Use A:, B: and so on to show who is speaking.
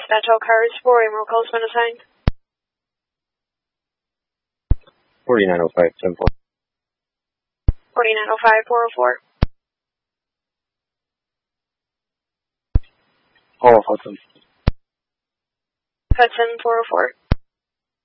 A: Dental Cars for Emerald Calls been assigned.
B: 4905, 74.
A: 4905, 404.
B: Oh, Hudson.
A: Hudson, 404.